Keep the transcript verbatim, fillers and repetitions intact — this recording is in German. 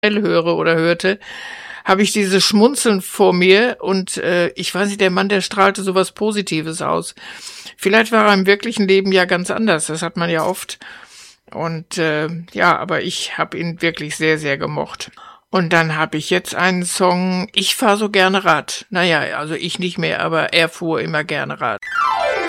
höre oder hörte, habe ich dieses Schmunzeln vor mir und äh, ich weiß nicht, der Mann, der strahlte sowas Positives aus. Vielleicht war er im wirklichen Leben ja ganz anders, das hat man ja oft. Und äh, ja, aber ich habe ihn wirklich sehr, sehr gemocht. Und dann habe ich jetzt einen Song, ich fahre so gerne Rad. Naja, also ich nicht mehr, aber er fuhr immer gerne Rad.